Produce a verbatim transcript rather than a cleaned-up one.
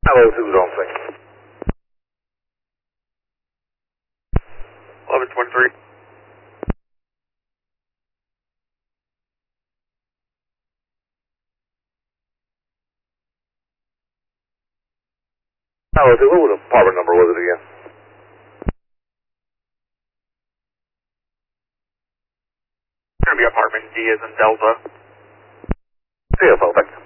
Hello, who's on scene? eleven twenty-three. Hello, who? What apartment number was it again? It's going to be apartment D as in Delta. C F O, thanks.